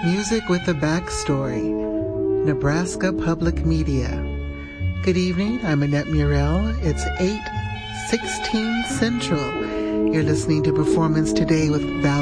Music with a Backstory, Nebraska Public Media. Good evening, I'm Annette Murrell. It's 8:16 Central. You're listening to Performance Today with Val.